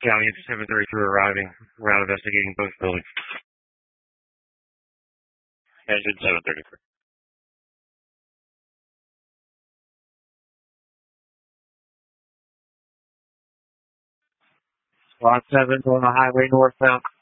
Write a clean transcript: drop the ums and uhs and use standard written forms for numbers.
County 733 arriving. We're out investigating both buildings. Engine 733. Squad 7 on the highway northbound.